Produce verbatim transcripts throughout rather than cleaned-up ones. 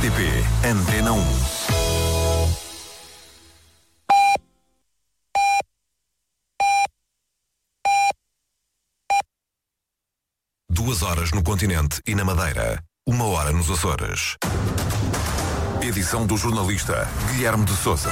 T P Antena um. Duas horas no continente e na Madeira. Uma hora nos Açores. Edição do jornalista Guilherme de Sousa.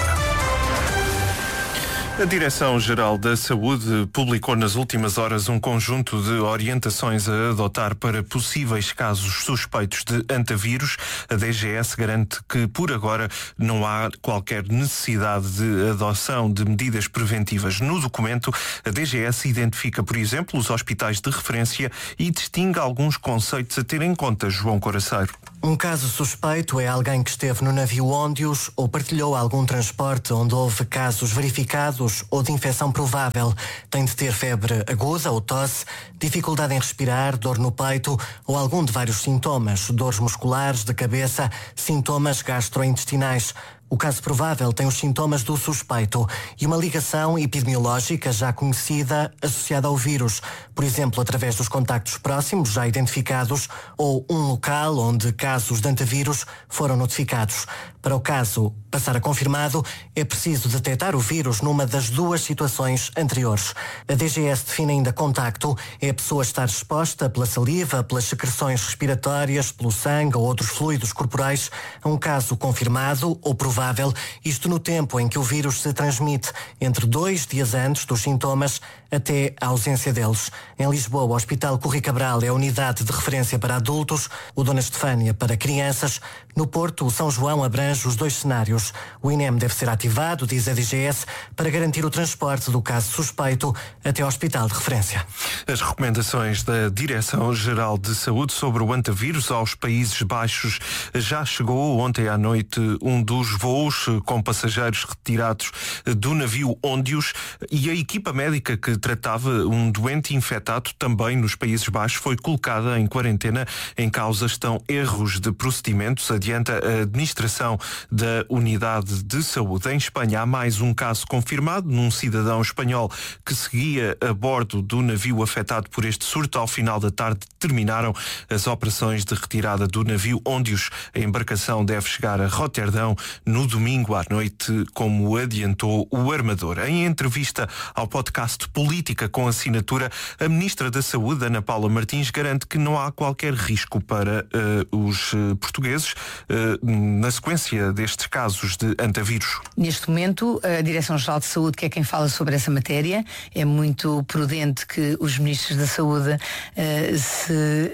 A Direção-Geral da Saúde publicou nas últimas horas um conjunto de orientações a adotar para possíveis casos suspeitos de antavírus. A D G S garante que, por agora, não há qualquer necessidade de adoção de medidas preventivas. No documento, a D G S identifica, por exemplo, os hospitais de referência e distingue alguns conceitos a ter em conta, João Coraceiro. Um caso suspeito é alguém que esteve no navio Óndios ou partilhou algum transporte onde houve casos verificados ou de infecção provável. Tem de ter febre aguda ou tosse, dificuldade em respirar, dor no peito ou algum de vários sintomas, dores musculares, de cabeça, sintomas gastrointestinais. O caso provável tem os sintomas do suspeito e uma ligação epidemiológica já conhecida associada ao vírus, por exemplo, através dos contactos próximos já identificados ou um local onde casos de antavírus foram notificados. Para o caso passar a confirmado, é preciso detectar o vírus numa das duas situações anteriores. A D G S define ainda contacto, é a pessoa estar exposta pela saliva, pelas secreções respiratórias, pelo sangue ou outros fluidos corporais a um caso confirmado ou provável, isto no tempo em que o vírus se transmite, entre dois dias antes dos sintomas até a ausência deles. Em Lisboa, o Hospital Corri Cabral é a unidade de referência para adultos, o Dona Estefânia para crianças. No Porto, o São João abrange os dois cenários. O I N E M deve ser ativado, diz a D G S, para garantir o transporte do caso suspeito até ao hospital de referência. As recomendações da Direção-Geral de Saúde sobre o antavírus aos Países Baixos. Já chegou ontem à noite um dos voos com passageiros retirados do navio Óndios e a equipa médica que tratava um doente infectado também nos Países Baixos foi colocada em quarentena. Em causa estão erros de procedimentos, adianta a administração da Unidade de Saúde. Em Espanha há mais um caso confirmado num cidadão espanhol que seguia a bordo do navio afetado por este surto. Ao final da tarde terminaram as operações de retirada do navio Óndios. A embarcação deve chegar a Roterdão no domingo à noite, como adiantou o armador. Em entrevista ao podcast Política com Assinatura, a Ministra da Saúde, Ana Paula Martins, garante que não há qualquer risco para uh, os uh, portugueses uh, na sequência destes casos de antavírus. Neste momento, a Direção-Geral de Saúde, que é quem fala sobre essa matéria, é muito prudente que os Ministros da Saúde uh, se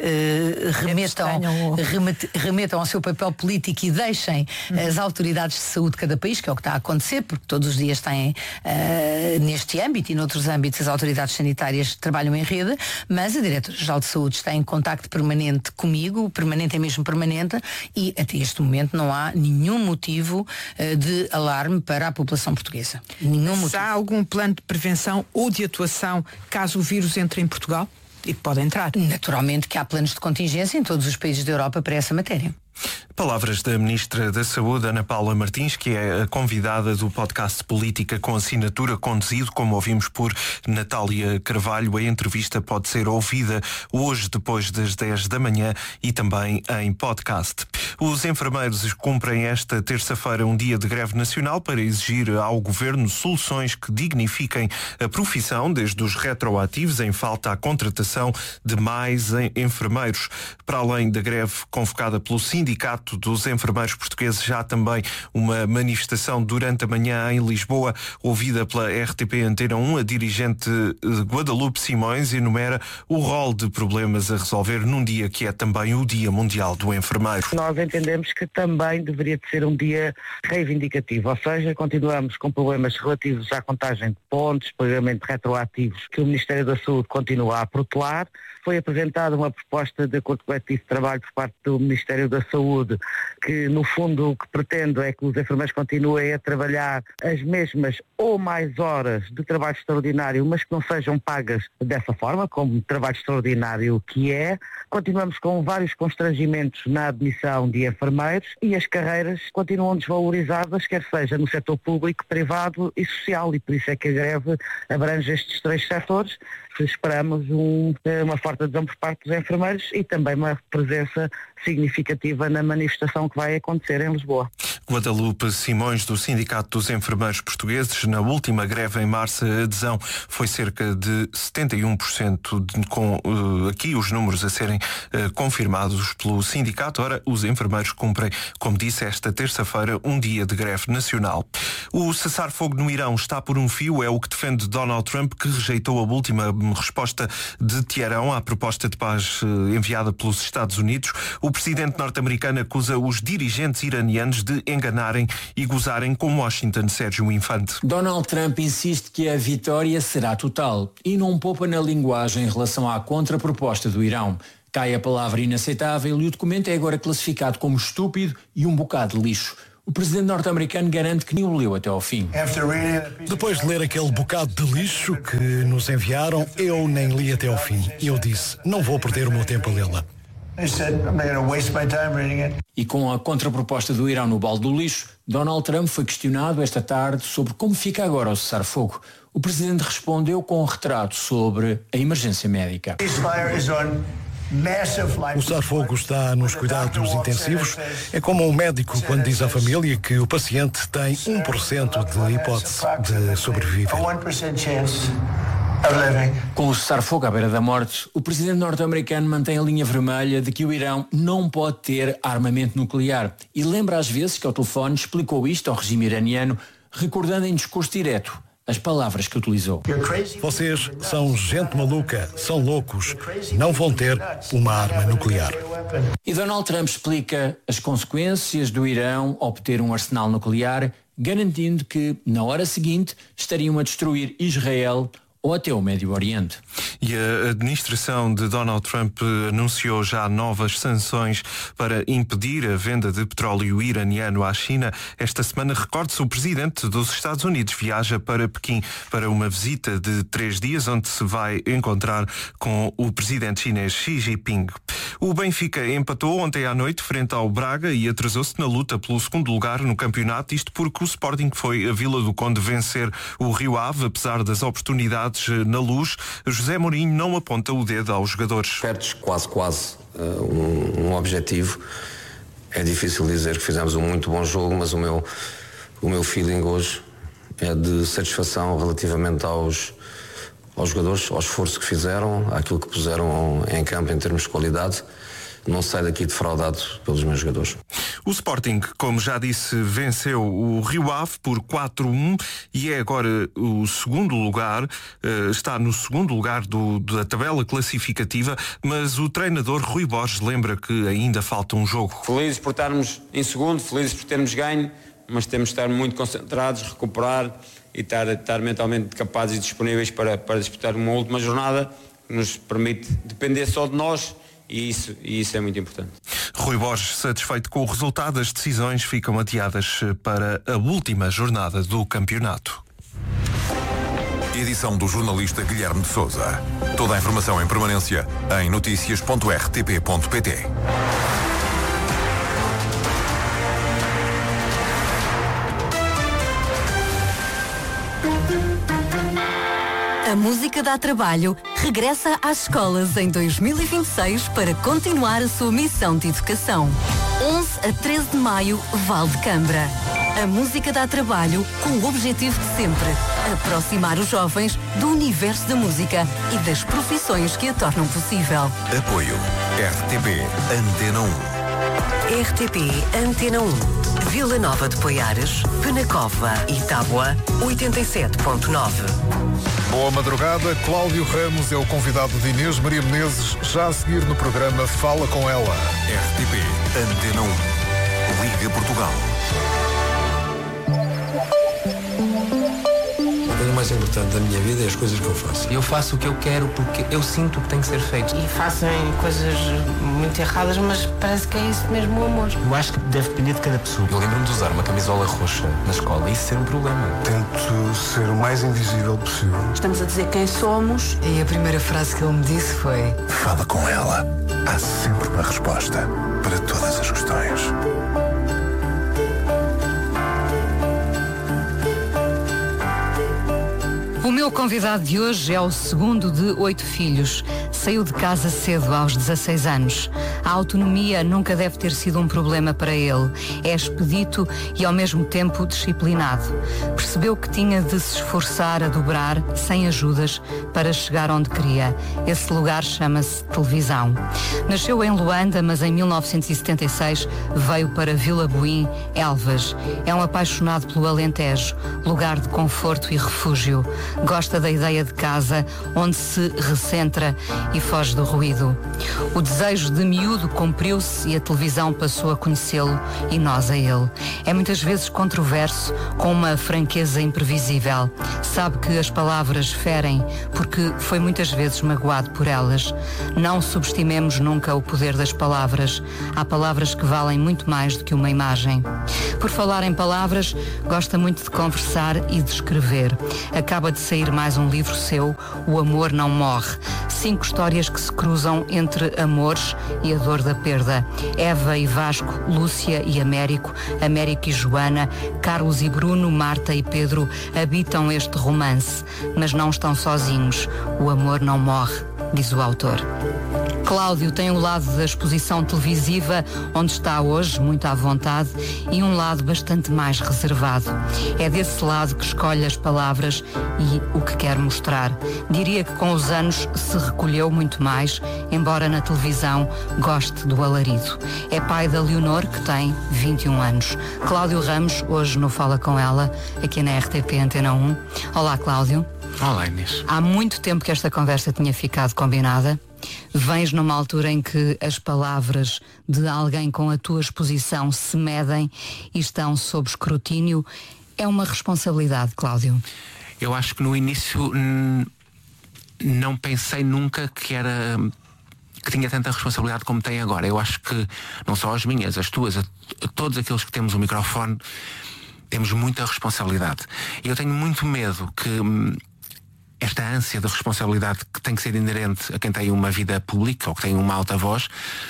uh, remetam, remete, remetam ao seu papel político e deixem uhum. as autoridades de saúde de cada país, que é o que está a acontecer, porque todos os dias têm, uh, neste âmbito e noutros âmbitos, as autoridades sanitárias trabalham em rede, mas a Diretora-Geral de Saúde está em contacto permanente comigo, permanente é mesmo permanente, e até este momento não há nenhum motivo uh, de alarme para a população portuguesa. Nenhum motivo. Se há algum plano de prevenção ou de atuação caso o vírus entre em Portugal? E pode entrar. Naturalmente que há planos de contingência em todos os países da Europa para essa matéria. Palavras da Ministra da Saúde, Ana Paula Martins, que é a convidada do podcast Política com Assinatura, conduzido, como ouvimos, por Natália Carvalho. A entrevista pode ser ouvida hoje depois das dez da manhã e também em podcast. Os enfermeiros cumprem esta terça-feira um dia de greve nacional para exigir ao Governo soluções que dignifiquem a profissão, desde os retroativos em falta à contratação de mais enfermeiros. Para além da greve convocada pelo Sindicato dos Enfermeiros Portugueses, já há também uma manifestação durante a manhã em Lisboa, ouvida pela R T P Antena um. A dirigente Guadalupe Simões enumera o rol de problemas a resolver num dia que é também o Dia Mundial do Enfermeiro. Nós entendemos que também deveria de ser um dia reivindicativo, ou seja, continuamos com problemas relativos à contagem de pontos, pagamento de retroativos, que o Ministério da Saúde continua a protelar. Foi apresentada uma proposta de acordo coletivo de trabalho por parte do Ministério da Saúde, que no fundo o que pretende é que os enfermeiros continuem a trabalhar as mesmas ou mais horas de trabalho extraordinário, mas que não sejam pagas dessa forma, como trabalho extraordinário que é. Continuamos com vários constrangimentos na admissão de enfermeiros e as carreiras continuam desvalorizadas, quer seja no setor público, privado e social, e por isso é que a greve abrange estes três setores. esperamos um, uma forte adesão por parte dos enfermeiros e também uma presença significativa na manifestação que vai acontecer em Lisboa. Guadalupe Simões, do Sindicato dos Enfermeiros Portugueses. Na última greve em março, a adesão foi cerca de setenta e um por cento, de, com uh, aqui os números a serem uh, confirmados pelo sindicato. Ora, os enfermeiros cumprem, como disse, esta terça-feira, um dia de greve nacional. O cessar-fogo no Irão está por um fio, é o que defende Donald Trump, que rejeitou a última resposta de Teherão à proposta de paz uh, enviada pelos Estados Unidos. O presidente norte-americano acusa os dirigentes iranianos de enganarem e gozarem com Washington. Sérgio Infante. Donald Trump insiste que a vitória será total e não poupa na linguagem em relação à contraproposta do Irão. Cai a palavra inaceitável e o documento é agora classificado como estúpido e um bocado de lixo. O presidente norte-americano garante que nem o leu até ao fim. Depois de ler aquele bocado de lixo que nos enviaram, eu nem li até ao fim. Eu disse, não vou perder o meu tempo a lê-la. E com a contraproposta do Irão no balde do lixo, Donald Trump foi questionado esta tarde sobre como fica agora o cessar-fogo. O presidente respondeu com um retrato sobre a emergência médica. O cessar-fogo está nos cuidados intensivos. É como um médico quando diz à família que o paciente tem um por cento de hipótese de sobreviver. Com o cessar-fogo à beira da morte, o presidente norte-americano mantém a linha vermelha de que o Irão não pode ter armamento nuclear e lembra às vezes que ao telefone explicou isto ao regime iraniano, recordando em discurso direto as palavras que utilizou. Vocês são gente maluca, são loucos, não vão ter uma arma nuclear. E Donald Trump explica as consequências do Irão obter um arsenal nuclear, garantindo que, na hora seguinte, estariam a destruir Israel ou até o Médio Oriente. E a administração de Donald Trump anunciou já novas sanções para impedir a venda de petróleo iraniano à China. Esta semana, recorde-se, o presidente dos Estados Unidos viaja para Pequim para uma visita de três dias, onde se vai encontrar com o presidente chinês Xi Jinping. O Benfica empatou ontem à noite frente ao Braga e atrasou-se na luta pelo segundo lugar no campeonato, isto porque o Sporting foi a Vila do Conde vencer o Rio Ave, apesar das oportunidades na Luz. José Mourinho não aponta o dedo aos jogadores. Perdes quase, quase uh, um, um objetivo. É difícil dizer que fizemos um muito bom jogo, mas o meu, o meu feeling hoje é de satisfação relativamente aos, aos jogadores, ao esforço que fizeram, àquilo que puseram em campo em termos de qualidade. Não saio daqui defraudado pelos meus jogadores. O Sporting, como já disse, venceu o Rio Ave por quatro a um e é agora o segundo lugar, está no segundo lugar do, da tabela classificativa, mas o treinador Rui Borges lembra que ainda falta um jogo. Felizes por estarmos em segundo, felizes por termos ganho, mas temos de estar muito concentrados, recuperar e estar, estar mentalmente capazes e disponíveis para, para disputar uma última jornada que nos permite depender só de nós. E isso, e isso é muito importante. Rui Borges, satisfeito com o resultado, as decisões ficam adiadas para a última jornada do campeonato. Edição do jornalista Guilherme de Sousa. Toda a informação em permanência em notícias ponto r t p ponto p t. A música dá trabalho regressa às escolas em dois mil e vinte e seis para continuar a sua missão de educação. onze a treze de maio, Val de Cambra. A música dá trabalho com o objetivo de sempre aproximar os jovens do universo da música e das profissões que a tornam possível. Apoio R T P Antena um. R T P Antena um. Vila Nova de Poiares, Penacova e Tábua, oitenta e sete ponto nove. Boa madrugada, Cláudio Ramos é o convidado de Inês Maria Menezes, já a seguir no programa Fala Com Ela. R T P Antena um. Liga Portugal. A coisa mais importante da minha vida é as coisas que eu faço. Eu faço o que eu quero porque eu sinto que tem que ser feito. E fazem coisas muito erradas, mas parece que é isso mesmo o amor. Eu acho que deve depender de cada pessoa. Eu lembro-me de usar uma camisola roxa na escola e isso ser um problema. Tento ser o mais invisível possível. Estamos a dizer quem somos. E a primeira frase que ele me disse foi: fala com ela. Há sempre uma resposta para todas as questões. O meu convidado de hoje é o segundo de oito filhos. Saiu de casa cedo, aos dezasseis anos. A autonomia nunca deve ter sido um problema para ele. É expedito e ao mesmo tempo disciplinado. Percebeu que tinha de se esforçar a dobrar, sem ajudas, para chegar onde queria. Esse lugar chama-se televisão. Nasceu em Luanda, mas em mil novecentos e setenta e seis veio para Vila Boim, Elvas. É um apaixonado pelo Alentejo, lugar de conforto e refúgio. Gosta da ideia de casa, onde se recentra e foge do ruído. O desejo de miúdo cumpriu-se e a televisão passou a conhecê-lo e nós a ele. É muitas vezes controverso, com uma franqueza imprevisível. Sabe que as palavras ferem, porque foi muitas vezes magoado por elas. Não subestimemos nunca o poder das palavras. Há palavras que valem muito mais do que uma imagem. Por falar em palavras, gosta muito de conversar e de escrever. Acaba de sair mais um livro seu, O Amor Não Morre. Cinco histórias que se cruzam entre amores e a dor da perda. Eva e Vasco, Lúcia e Américo, Américo e Joana, Carlos e Bruno, Marta e Pedro habitam este romance, mas não estão sozinhos. O amor não morre, diz o autor. Cláudio tem um lado da exposição televisiva, onde está hoje, muito à vontade, e um lado bastante mais reservado. É desse lado que escolhe as palavras e o que quer mostrar. Diria que com os anos se recolheu muito mais, embora na televisão goste do alarido. É pai da Leonor, que tem vinte e um anos. Cláudio Ramos, hoje no Fala Com Ela, aqui na R T P Antena um. Olá, Cláudio. Olá, Inês. Há muito tempo que esta conversa tinha ficado combinada. Vens numa altura em que as palavras de alguém com a tua exposição se medem e estão sob escrutínio. É uma responsabilidade, Cláudio? Eu acho que no início n- não pensei nunca que era... que tinha tanta responsabilidade como tem agora. Eu acho que não só as minhas, as tuas, a, a todos aqueles que temos o microfone, temos muita responsabilidade. E eu tenho muito medo que hum, esta ânsia de responsabilidade que tem que ser inerente a quem tem uma vida pública ou que tem uma alta voz,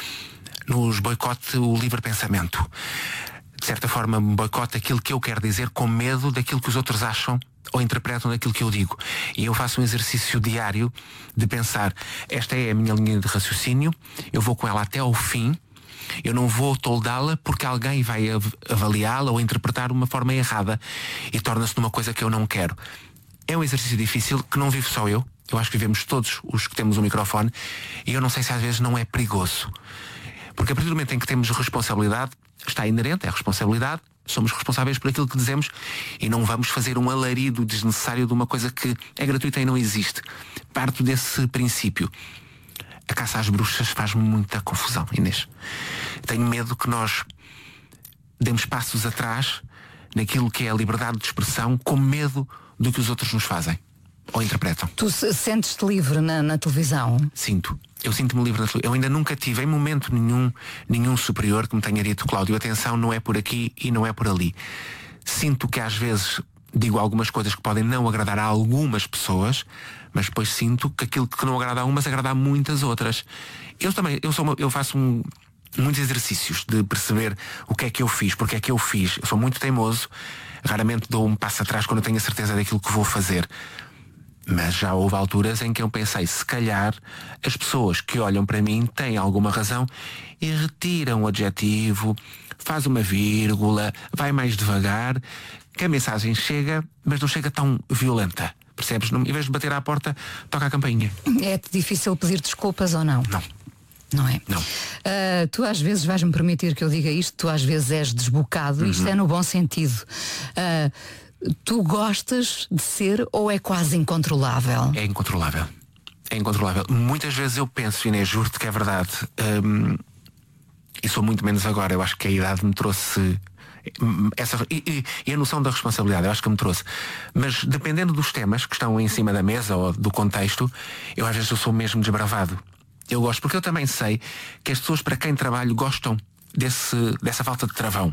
nos boicote o livre pensamento. De certa forma, boicote aquilo que eu quero dizer com medo daquilo que os outros acham ou interpretam daquilo que eu digo. E eu faço um exercício diário de pensar, esta é a minha linha de raciocínio, eu vou com ela até ao fim, eu não vou toldá-la porque alguém vai avaliá-la ou interpretar de uma forma errada e torna-se numa coisa que eu não quero. É um exercício difícil que não vivo só eu, eu acho que vivemos todos os que temos um microfone, e eu não sei se às vezes não é perigoso. Porque a partir do momento em que temos responsabilidade, está inerente, é a responsabilidade, somos responsáveis por aquilo que dizemos e não vamos fazer um alarido desnecessário de uma coisa que é gratuita e não existe. Parto desse princípio. A caça às bruxas faz muita confusão, Inês. Tenho medo que nós demos passos atrás naquilo que é a liberdade de expressão, com medo do que os outros nos fazem ou interpretam. Tu sentes-te livre na, na televisão? Sinto. Eu sinto-me livre na televisão. Eu ainda nunca tive em momento nenhum nenhum superior que me tenha dito, Cláudio, atenção, não é por aqui e não é por ali. Sinto que às vezes digo algumas coisas que podem não agradar a algumas pessoas, mas depois sinto que aquilo que não agrada a umas agrada a muitas outras. Eu também, eu, sou uma, eu faço um, muitos exercícios de perceber o que é que eu fiz, porque é que eu fiz. Eu sou muito teimoso, raramente dou um passo atrás quando eu tenho a certeza daquilo que vou fazer. Mas já houve alturas em que eu pensei, se calhar as pessoas que olham para mim têm alguma razão e retiram o adjetivo, faz uma vírgula, vai mais devagar, que a mensagem chega, mas não chega tão violenta. Percebes? Em vez de bater à porta, toca a campainha. É difícil pedir desculpas ou não? Não. Não é? Não. Uh, tu às vezes vais-me permitir que eu diga isto, tu às vezes és desbocado, uhum. Isto é no bom sentido. Uh, tu gostas de ser ou é quase incontrolável? É incontrolável. É incontrolável. Muitas vezes eu penso, Inês, juro-te que é verdade. Um, e sou muito menos agora. Eu acho que a idade me trouxe essa, e, e, e a noção da responsabilidade, eu acho que me trouxe. Mas dependendo dos temas que estão em cima da mesa ou do contexto, eu às vezes eu sou mesmo desbravado. Eu gosto, porque eu também sei que as pessoas para quem trabalho gostam desse, dessa falta de travão.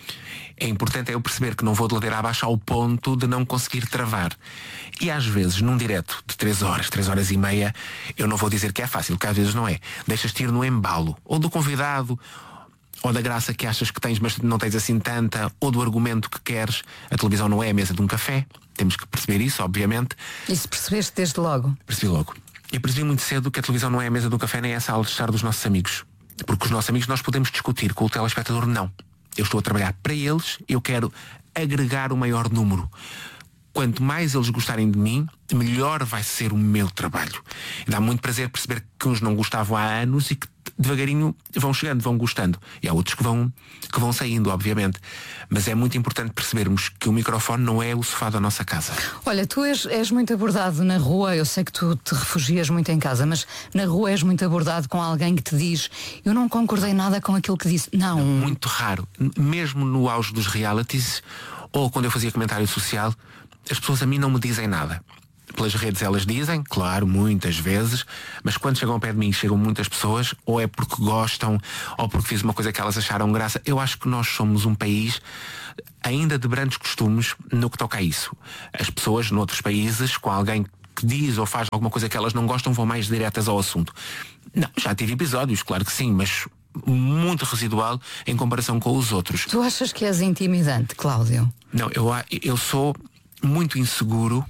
É importante eu perceber que não vou de ladeira abaixo ao ponto de não conseguir travar. E às vezes, num direto de três horas, três horas e meia, eu não vou dizer que é fácil, porque às vezes não é. Deixas-te ir no embalo, ou do convidado, ou da graça que achas que tens, mas não tens assim tanta, ou do argumento que queres. A televisão não é a mesa de um café. Temos que perceber isso, obviamente. Isso percebeste desde logo? Percebi logo. Eu percebi muito cedo que a televisão não é a mesa do café nem é a sala de estar dos nossos amigos. Porque os nossos amigos nós podemos discutir, com o telespectador não. Eu estou a trabalhar para eles, eu quero agregar o maior número. Quanto mais eles gostarem de mim, melhor vai ser o meu trabalho. E dá muito prazer perceber que uns não gostavam há anos e que devagarinho vão chegando, vão gostando. E há outros que vão, que vão saindo, obviamente. Mas é muito importante percebermos que o microfone não é o sofá da nossa casa. Olha, tu és, és muito abordado na rua, eu sei que tu te refugias muito em casa, mas na rua és muito abordado com alguém que te diz: eu não concordei nada com aquilo que disse. Não. não muito raro. Mesmo no auge dos realities, ou quando eu fazia comentário social, as pessoas a mim não me dizem nada. Pelas redes elas dizem, claro, muitas vezes, mas quando chegam ao pé de mim, chegam muitas pessoas, ou é porque gostam, ou porque fiz uma coisa que elas acharam graça. Eu acho que nós somos um país ainda de brandos costumes no que toca a isso. As pessoas noutros países, com alguém que diz ou faz alguma coisa que elas não gostam, vão mais diretas ao assunto. Não, já tive episódios, claro que sim, mas muito residual em comparação com os outros. Tu achas que és intimidante, Cláudio? Não, eu, eu sou muito inseguro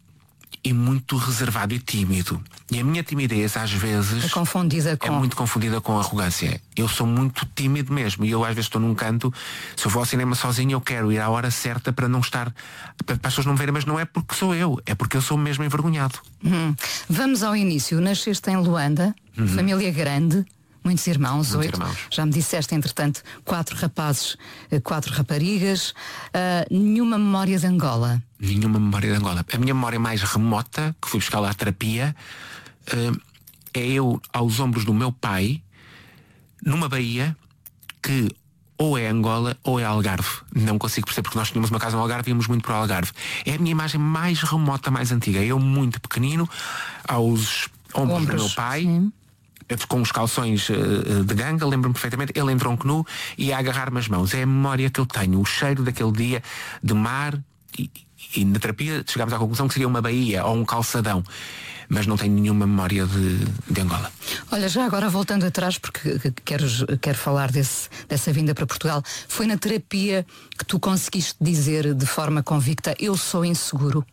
e muito reservado e tímido. E a minha timidez às vezes é confundida com... é muito confundida com arrogância. Eu sou muito tímido mesmo e eu às vezes estou num canto, se eu vou ao cinema sozinho, eu quero ir à hora certa para não estar, para as pessoas não me verem, mas não é porque sou eu, é porque eu sou mesmo envergonhado. Hum. Vamos ao início. Nasceste em Luanda, uhum. família grande, muitos irmãos, muitos oito. Irmãos. Já me disseste, entretanto, quatro rapazes, quatro raparigas. Uh, nenhuma memória de Angola? Nenhuma memória de Angola. A minha memória mais remota, que fui buscar lá a terapia, uh, é eu aos ombros do meu pai, numa baía que ou é Angola ou é Algarve. Não consigo perceber, porque nós tínhamos uma casa no Algarve e íamos muito para o Algarve. É a minha imagem mais remota, mais antiga. Eu muito pequenino, aos ombros, ombros. do meu pai. Sim. Com os calções uh, de ganga, lembro-me perfeitamente, ele em tronco nu e a agarrar-me as mãos. É a memória que eu tenho, o cheiro daquele dia de mar e, e na terapia chegámos à conclusão que seria uma baía ou um calçadão, mas não tenho nenhuma memória de, de Angola. Olha, já agora voltando atrás, porque quero, quero falar desse, dessa vinda para Portugal, foi na terapia que tu conseguiste dizer de forma convicta: eu sou inseguro?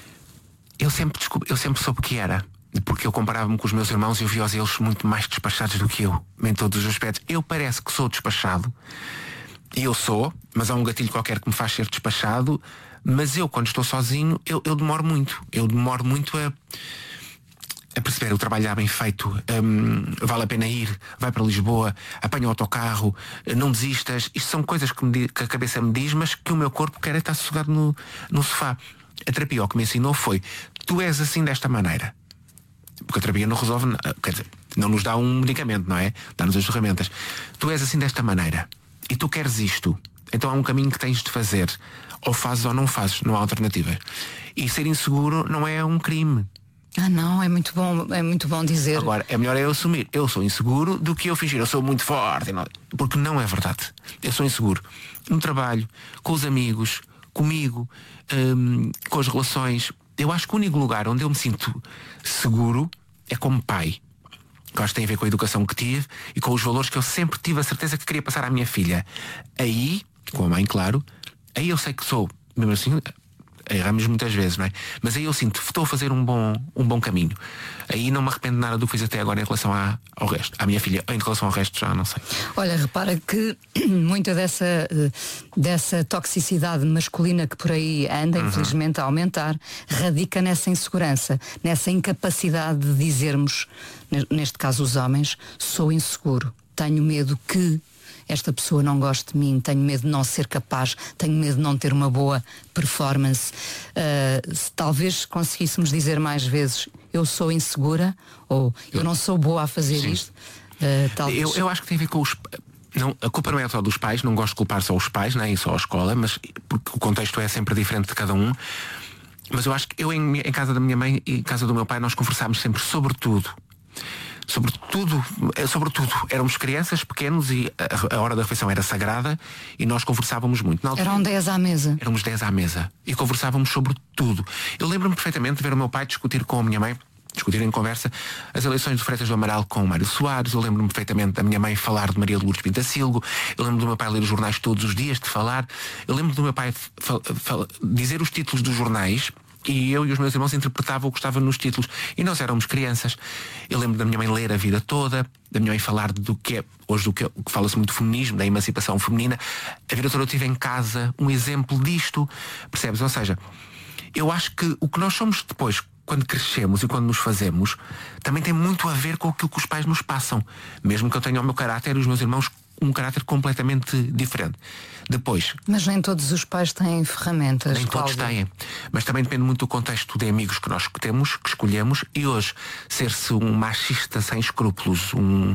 Eu sempre, desculpa, eu sempre soube que era. Porque eu comparava-me com os meus irmãos e eu via-os eles muito mais despachados do que eu, em todos os aspectos. Eu parece que sou despachado, e eu sou, mas há um gatilho qualquer que me faz ser despachado. Mas eu, quando estou sozinho, eu, eu demoro muito. Eu demoro muito a, a perceber o trabalho já bem feito. Um, vale a pena ir, vai para Lisboa, apanha o autocarro, não desistas. Isto são coisas que, me, que a cabeça me diz, mas que o meu corpo quer é estar sossegado no, no sofá. A terapia o que me ensinou foi: tu és assim desta maneira. Porque a terapia não resolve, quer dizer, não nos dá um medicamento, não é? Dá-nos as ferramentas. Tu és assim desta maneira e tu queres isto, então há um caminho que tens de fazer. Ou fazes ou não fazes, não há alternativa. E ser inseguro não é um crime. Ah não, é muito bom, é muito bom dizer. Agora, é melhor eu assumir, eu sou inseguro, do que eu fingir, eu sou muito forte. Não, porque não é verdade. Eu sou inseguro no trabalho, com os amigos, comigo, hum, com as relações. Eu acho que o único lugar onde eu me sinto seguro é como pai. Que acho que tem a ver com a educação que tive e com os valores que eu sempre tive a certeza que queria passar à minha filha. Aí, com a mãe, claro, aí eu sei que sou, mesmo assim, erramos muitas vezes, não é? Mas aí eu sinto que estou a fazer um bom, um bom caminho. Aí não me arrependo nada do que fiz até agora em relação à, ao resto. À minha filha, em relação ao resto já não sei. Olha, repara que muita dessa, dessa toxicidade masculina que por aí anda, uhum. infelizmente a aumentar, radica nessa insegurança, nessa incapacidade de dizermos, neste caso os homens, sou inseguro, tenho medo que esta pessoa não gosta de mim, tenho medo de não ser capaz, tenho medo de não ter uma boa performance. Uh, se talvez conseguíssemos dizer mais vezes: eu sou insegura, ou eu não sou boa a fazer Sim. isto. Uh, talvez... eu, eu acho que tem a ver com os... Não, a culpa não é só dos pais, não gosto de culpar só os pais, nem só a escola, mas porque o contexto é sempre diferente de cada um. Mas eu acho que eu em, em casa da minha mãe e em casa do meu pai nós conversámos sempre sobre tudo. Sobre tudo, sobre tudo. Éramos crianças pequenos e a, a hora da refeição era sagrada e nós conversávamos muito. Altura, eram dez à mesa. Éramos dez à mesa e conversávamos sobre tudo. Eu lembro-me perfeitamente de ver o meu pai discutir com a minha mãe discutir em conversa as eleições do Freitas do Amaral com o Mário Soares. Eu lembro-me perfeitamente da minha mãe falar de Maria de Lourdes Pintacilgo. Eu lembro do meu pai ler os jornais todos os dias, de falar. Eu lembro do meu pai dizer os títulos dos jornais e eu e os meus irmãos interpretavam o que estava nos títulos. E nós éramos crianças. Eu lembro da minha mãe ler a vida toda, da minha mãe falar do que é, hoje do que, que fala-se muito de feminismo, da emancipação feminina. A vida toda eu tive em casa um exemplo disto, percebes? Ou seja, eu acho que o que nós somos depois, quando crescemos e quando nos fazemos, também tem muito a ver com aquilo que os pais nos passam. Mesmo que eu tenha o meu caráter e os meus irmãos um caráter completamente diferente. Depois... Mas nem todos os pais têm ferramentas. Nem todos têm. Mas também depende muito do contexto de amigos que nós temos, que escolhemos. E hoje, ser-se um machista sem escrúpulos, um,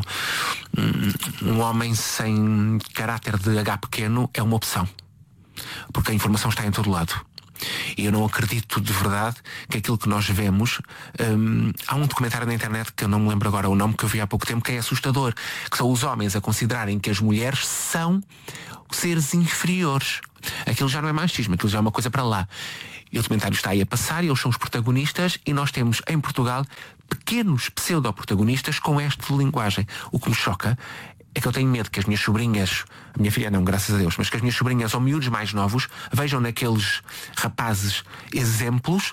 um, um homem sem caráter de H pequeno, é uma opção. Porque a informação está em todo lado. E eu não acredito de verdade que aquilo que nós vemos, hum, há um documentário na internet que eu não me lembro agora o nome, que eu vi há pouco tempo, que é assustador, que são os homens a considerarem que as mulheres são seres inferiores. Aquilo já não é machismo, aquilo já é uma coisa para lá. E o documentário está aí a passar e eles são os protagonistas, e nós temos em Portugal pequenos pseudo-protagonistas com esta linguagem. O que me choca é que eu tenho medo que as minhas sobrinhas, a minha filha não, graças a Deus, mas que as minhas sobrinhas ou miúdos mais novos vejam naqueles rapazes exemplos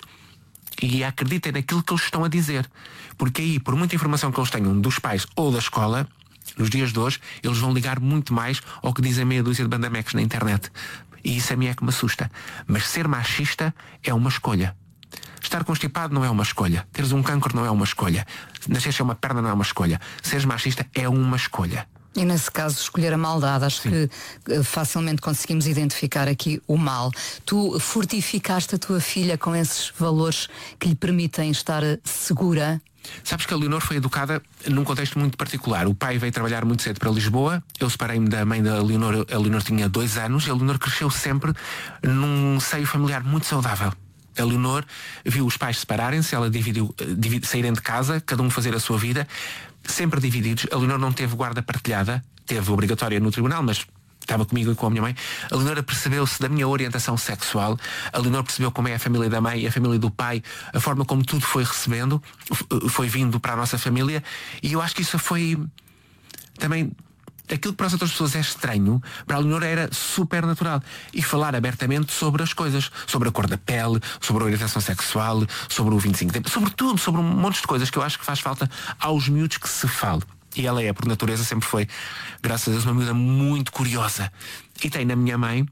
e acreditem naquilo que eles estão a dizer. Porque aí, por muita informação que eles tenham dos pais ou da escola, nos dias de hoje, eles vão ligar muito mais ao que dizem meia dúzia de bandamecos na internet. E isso a mim é que me assusta. Mas ser machista é uma escolha. Estar constipado não é uma escolha. Teres um cancro não é uma escolha. Nascer sem uma perna não é uma escolha. Seres machista é uma escolha. E nesse caso escolher a maldade, acho Sim. que facilmente conseguimos identificar aqui o mal. Tu fortificaste a tua filha com esses valores que lhe permitem estar segura? Sabes que a Leonor foi educada num contexto muito particular. O pai veio trabalhar muito cedo para Lisboa. Eu separei-me da mãe da Leonor. A Leonor tinha dois anos. E a Leonor cresceu sempre num seio familiar muito saudável. A Leonor viu os pais separarem-se, ela dividiu, dividiu, saírem de casa, cada um fazer a sua vida, sempre divididos. A Leonor não teve guarda partilhada, teve obrigatória no tribunal, mas estava comigo e com a minha mãe. A Leonor percebeu-se da minha orientação sexual. A Leonor percebeu como é a família da mãe e a família do pai, a forma como tudo foi recebendo, foi vindo para a nossa família. E eu acho que isso foi também... Aquilo que para as outras pessoas é estranho, para a Leonor era super natural. E falar abertamente sobre as coisas, sobre a cor da pele, sobre a orientação sexual, sobre o vinte e cinco de abril, sobre tudo, sobre um monte de coisas que eu acho que faz falta aos miúdos que se fale. E ela é, por natureza, sempre foi, graças a Deus, uma miúda muito curiosa. E tem na minha mãe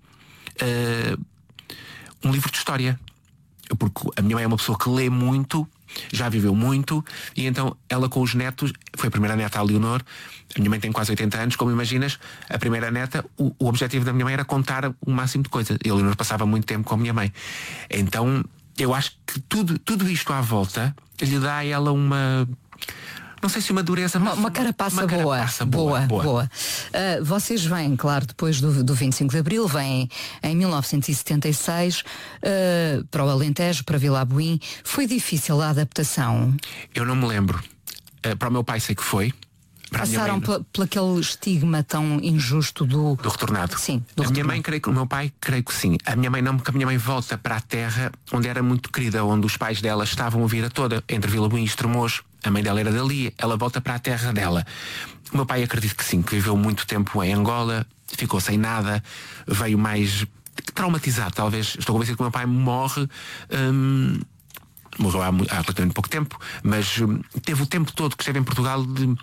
uh, um livro de história. Porque a minha mãe é uma pessoa que lê muito, já viveu muito, e então ela com os netos, foi a primeira neta, a Leonor. A minha mãe tem quase oitenta anos, como imaginas, a primeira neta, o, o objetivo da minha mãe era contar o máximo de coisas. E a Leonor passava muito tempo com a minha mãe. Então eu acho que tudo, tudo isto à volta lhe dá a ela uma... Não sei se uma dureza, mas uma, uma carapaça, uma boa, carapaça boa, boa, boa. Uh, vocês vêm, claro, depois do, do vinte e cinco de Abril, vêm em mil novecentos e setenta e seis uh, para o Alentejo, para Vila Abuim. Foi difícil a adaptação? Eu não me lembro. Uh, para o meu pai sei que foi. Para Passaram mãe... por aquele estigma tão injusto do... Do retornado. Sim. a Do retornado. Minha mãe, creio que o meu pai, creio que sim. A minha mãe não, porque a minha mãe volta para a terra onde era muito querida, onde os pais dela estavam a vida toda, entre Vila Abuim e Estremoz. A mãe dela era dali, ela volta para a terra dela. O meu pai acredito que sim, que viveu muito tempo em Angola, ficou sem nada, veio mais traumatizado, talvez. Estou convencido que o meu pai morre... Hum, morreu há, há relativamente pouco tempo, mas hum, teve o tempo todo que esteve em Portugal de...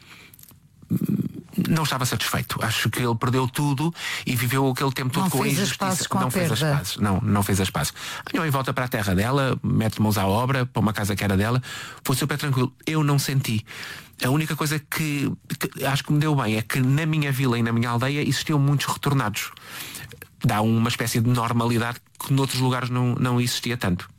não estava satisfeito. Acho que ele perdeu tudo e viveu aquele tempo todo não com a injustiça. Com não a fez as pazes. Não, não fez as pazes. A minha mãe volta para a terra dela, mete mãos à obra, para uma casa que era dela. Foi super tranquilo. Eu não senti. A única coisa que, que acho que me deu bem é que na minha vila e na minha aldeia existiam muitos retornados. Dá uma espécie de normalidade que noutros lugares não, não existia tanto.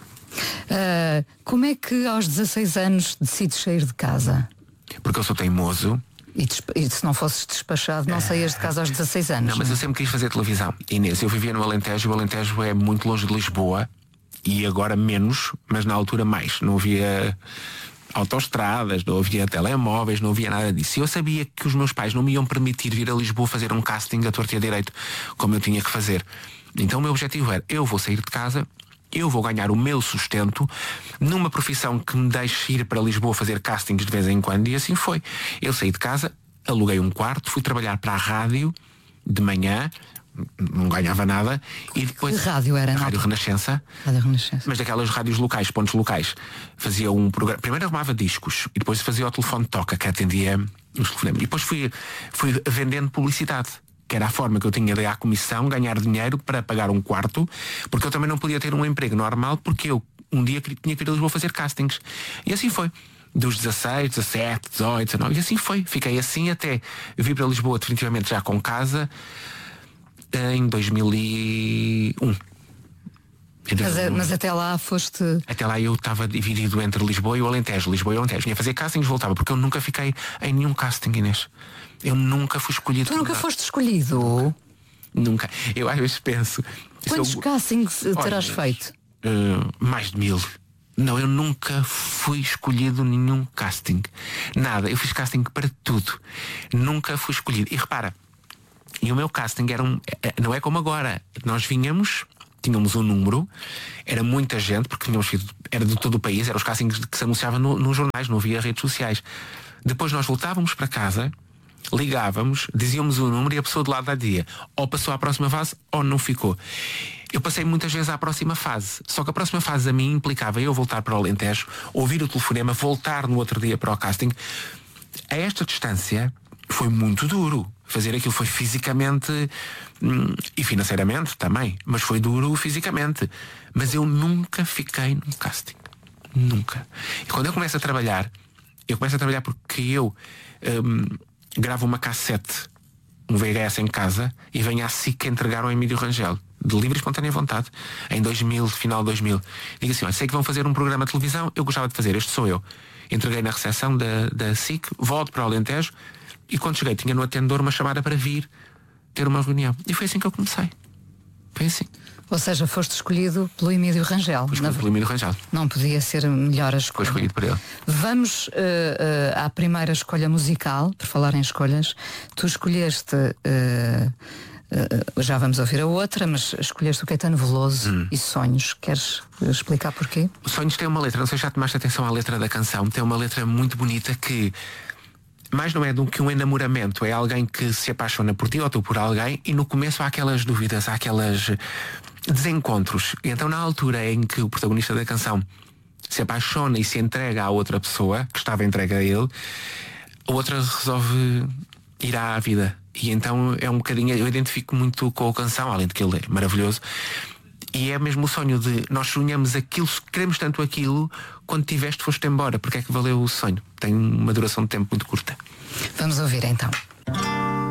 Uh, como é que aos dezasseis anos decides sair de casa? Porque eu sou teimoso. E, e se não fosses despachado, não saías de casa aos dezasseis anos. Não, mas eu sempre quis fazer televisão. Inês, eu vivia no Alentejo. O Alentejo é muito longe de Lisboa. E agora menos, mas na altura mais. Não havia autoestradas, não havia telemóveis, não havia nada disso. E eu sabia que os meus pais não me iam permitir vir a Lisboa fazer um casting a torto e a direito, como eu tinha que fazer. Então o meu objetivo era, eu vou sair de casa, eu vou ganhar o meu sustento numa profissão que me deixe ir para Lisboa fazer castings de vez em quando, e assim foi. Eu saí de casa, aluguei um quarto, fui trabalhar para a rádio de manhã, não ganhava nada, e depois... Que rádio era? Rádio Renascença. Rádio Renascença. Mas daquelas rádios locais, pontos locais. Fazia um programa, primeiro arrumava discos e depois fazia o telefone de toca, que atendia os telefonemas. E depois fui, fui vendendo publicidade, que era a forma que eu tinha de ir à comissão, ganhar dinheiro para pagar um quarto, porque eu também não podia ter um emprego normal, porque eu um dia tinha que ir a Lisboa fazer castings. E assim foi. Dos dezasseis, dezassete, dezoito, dezanove, e assim foi. Fiquei assim até vir para Lisboa definitivamente já com casa em dois mil e um. Mas, mas até lá foste... Até lá eu estava dividido entre Lisboa e o Alentejo. Lisboa e o Alentejo. Vinha fazer castings, voltava, porque eu nunca fiquei em nenhum casting, Inês. Eu nunca fui escolhido. Tu nunca foste escolhido? Nunca. Eu às vezes penso... Quantos eu... castings terás Olha, feito? Uh, mais de mil. Não, eu nunca fui escolhido nenhum casting. Nada. Eu fiz casting para tudo. Nunca fui escolhido. E repara, e o meu casting era um... Não é como agora. Nós vinhamos... Tínhamos um número, era muita gente, porque tínhamos sido, era de todo o país, eram os castings que se anunciavam no, nos jornais, não havia redes sociais. Depois nós voltávamos para casa, ligávamos, dizíamos o número e a pessoa do lado dizia ou passou à próxima fase ou não ficou. Eu passei muitas vezes à próxima fase, só que a próxima fase a mim implicava eu voltar para o Alentejo, ouvir o telefonema, voltar no outro dia para o casting. A esta distância foi muito duro. Fazer aquilo foi fisicamente hum, e financeiramente também, mas foi duro fisicamente. Mas eu nunca fiquei num casting. Nunca. E quando eu começo a trabalhar, eu começo a trabalhar porque eu hum, gravo uma cassete, um V H S em casa, e venho à S I C entregar ao Emílio Rangel, de livre e espontânea vontade, em dois mil, final de dois mil. Digo assim, olha, sei que vão fazer um programa de televisão, eu gostava de fazer, este sou eu. Entreguei na recepção da, da S I C, volto para o Alentejo, e quando cheguei tinha no atendedor uma chamada para vir ter uma reunião. E foi assim que eu comecei. Foi assim. Ou seja, foste escolhido pelo Emílio Rangel. Foi escolhido pelo Emílio Rangel. Não podia ser melhor a escolha. Foi escolhido por ele. Vamos uh, uh, à primeira escolha musical, por falar em escolhas. Tu escolheste, uh, uh, já vamos ouvir a outra, mas escolheste o Caetano Veloso hum. e Sonhos. Queres explicar porquê? O Sonhos tem uma letra, não sei se já tomaste atenção à letra da canção, tem uma letra muito bonita que mais não é do que um enamoramento, é alguém que se apaixona por ti ou tu por alguém, e no começo há aquelas dúvidas, há aquelas desencontros. E então na altura em que o protagonista da canção se apaixona e se entrega à outra pessoa que estava entregue a ele, a outra resolve ir à vida. E então é um bocadinho, eu identifico muito com a canção, além de que ele é maravilhoso. E é mesmo o sonho de nós sonhamos aquilo, queremos tanto aquilo, quando tiveste foste embora, porque é que valeu o sonho? Tem uma duração de tempo muito curta. Vamos ouvir então.